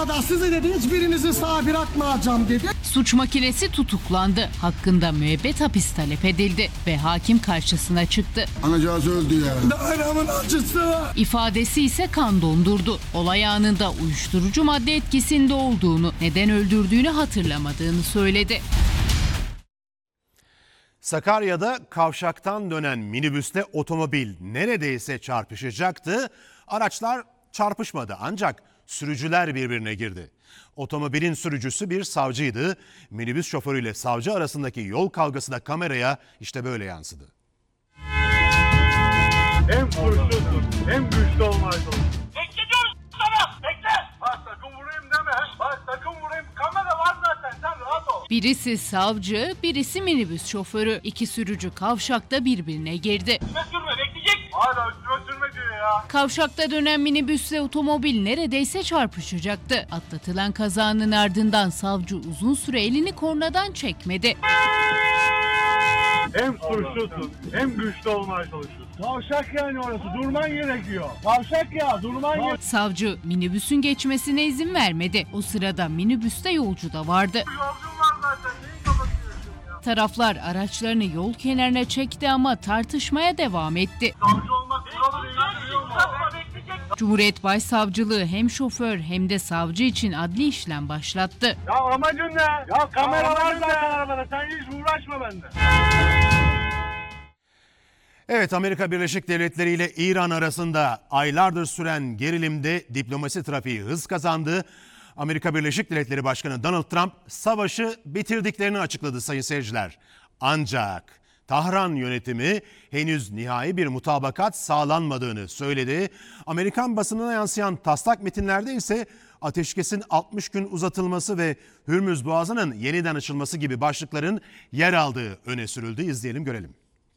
kadar sizi dedi hiçbirinizi sağ bırakmayacağım dedi. Suç makinesi tutuklandı. Hakkında müebbet hapis talep edildi ve hakim karşısına çıktı. Anacığız öldü ya. Bayramın acısı. İfadesi ise kan dondurdu. Olay anında uyuşturucu madde etkisinde olduğunu, neden öldürdüğünü hatırlamadığını söyledi. Sakarya'da kavşaktan dönen minibüste otomobil neredeyse çarpışacaktı. Araçlar çarpışmadı ancak sürücüler birbirine girdi. Otomobilin sürücüsü bir savcıydı. Minibüs şoförüyle savcı arasındaki yol kavgası da kameraya işte böyle yansıdı. Hem suçlusun hem güçlü olmaya çalışıyorsun. Bekletiyoruz sana. Bekle. Bak sakın vurayım deme. Bak sakın vurayım. Kamera var zaten. Sen rahat ol. Birisi savcı, birisi minibüs şoförü. İki sürücü kavşakta birbirine girdi. Üstüme sürme bekleyecek. Hala üstüme sürme diyor ya. Kavşakta dönen minibüsle otomobil neredeyse çarpışacaktı. Atlatılan kazanın ardından savcı uzun süre elini kornadan çekmedi. Hem suçlusun hem güçlü olmaya çalışıyorsun. Kavşak yani orası. Durman gerekiyor. Kavşak ya durman gerekiyor. Savcı minibüsün geçmesine izin vermedi. O sırada minibüste yolcu da vardı. Yolcum var zaten. Neyi kapatıyorsun ya? Taraflar araçlarını yol kenarına çekti ama tartışmaya devam etti. Savcı olmak kuralı değil. Biliyor musun? Bekleyecek. Cumhuriyet Başsavcılığı hem şoför hem de savcı için adli işlem başlattı. Ya amacın ne? Ya kamera var zaten arabada. Sen hiç uğraşma bende. Evet, Amerika Birleşik Devletleri ile İran arasında aylardır süren gerilimde diplomasi trafiği hız kazandı. Amerika Birleşik Devletleri Başkanı Donald Trump savaşı bitirdiklerini açıkladı sayın seyirciler. Ancak Tahran yönetimi henüz nihai bir mutabakat sağlanmadığını söyledi. Amerikan basınına yansıyan taslak metinlerde ise ateşkesin 60 gün uzatılması ve Hürmüz Boğazı'nın yeniden açılması gibi başlıkların yer aldığı öne sürüldü. İzleyelim, görelim.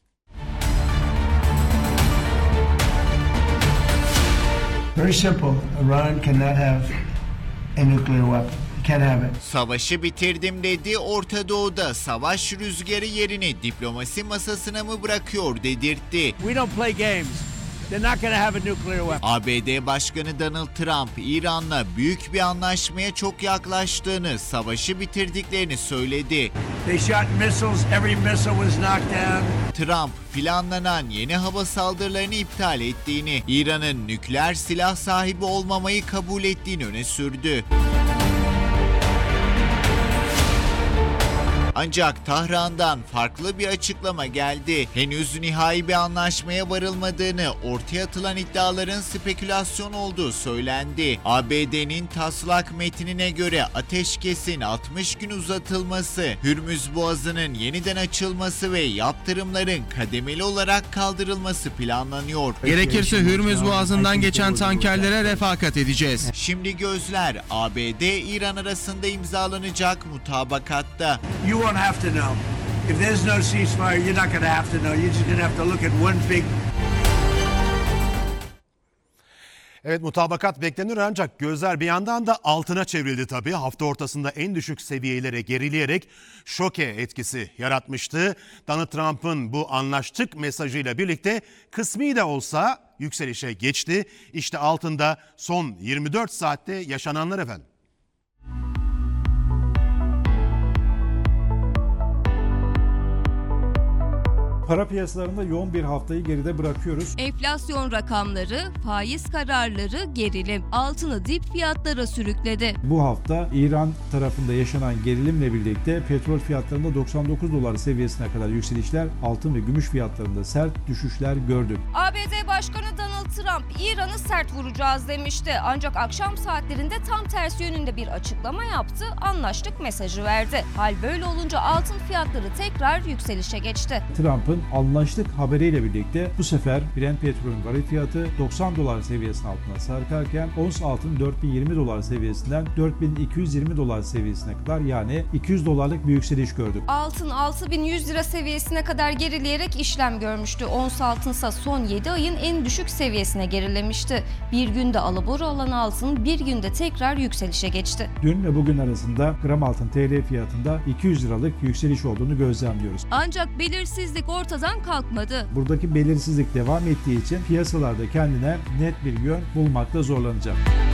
Very simple. Iran cannot have a nuclear weapon. Can't have it. Savaşı bitirdim dedi, Orta Doğu'da savaş rüzgarı yerini diplomasi masasına mı bırakıyor dedirtti. We don't play games. They're not going to have a nuclear weapon. ABD Başkanı Donald Trump, İran'la büyük bir anlaşmaya çok yaklaştığını, savaşı bitirdiklerini söyledi. They shot missiles. Every missile was knocked down. Trump, planlanan yeni hava saldırılarını iptal ettiğini, İran'ın nükleer silah sahibi olmamayı kabul ettiğini öne sürdü. Ancak Tahran'dan farklı bir açıklama geldi. Henüz nihai bir anlaşmaya varılmadığını, ortaya atılan iddiaların spekülasyon olduğu söylendi. ABD'nin taslak metnine göre ateşkesin 60 gün uzatılması, Hürmüz Boğazı'nın yeniden açılması ve yaptırımların kademeli olarak kaldırılması planlanıyor. Gerekirse Hürmüz Boğazı'ndan geçen tankerlere refakat edeceğiz. Şimdi gözler ABD-İran arasında imzalanacak mutabakatta. You won't have to know. If there's no ceasefire, you're not going to have to know. You're just going to have to look at one big... Evet, mutabakat beklenir ancak gözler bir yandan da altına çevrildi tabii. Hafta ortasında en düşük seviyelere gerileyerek şoke etkisi yaratmıştı. Donald Trump'ın bu anlaştık mesajıyla birlikte kısmi de olsa yükselişe geçti. İşte altında son 24 saatte yaşananlar efendim. Para piyasalarında yoğun bir haftayı geride bırakıyoruz. Enflasyon rakamları, faiz kararları, gerilim altını dip fiyatlara sürükledi. Bu hafta İran tarafında yaşanan gerilimle birlikte petrol fiyatlarında 99 dolar seviyesine kadar yükselişler, altın ve gümüş fiyatlarında sert düşüşler gördük. ABD Başkanı Donald Trump, İran'ı sert vuracağız demişti. Ancak akşam saatlerinde tam tersi yönünde bir açıklama yaptı, anlaştık mesajı verdi. Hal böyle olunca altın fiyatları tekrar yükselişe geçti. Trump'ın anlaştık haberiyle birlikte bu sefer Brent petrolün varil fiyatı 90 dolar seviyesinin altına sarkarken ons altın 4020 dolar seviyesinden 4220 dolar seviyesine kadar, yani 200 dolarlık bir yükseliş gördük. Altın 6100 lira seviyesine kadar gerileyerek işlem görmüştü. Ons altınsa son 7 ayın en düşük seviyesine gerilemişti. Bir günde alabora olan altın bir günde tekrar yükselişe geçti. Dün ve bugün arasında gram altın TL fiyatında 200 liralık yükseliş olduğunu gözlemliyoruz. Ancak belirsizlik ortadan kalkmadı. Buradaki belirsizlik devam ettiği için piyasalarda kendine net bir yön bulmakta zorlanacak.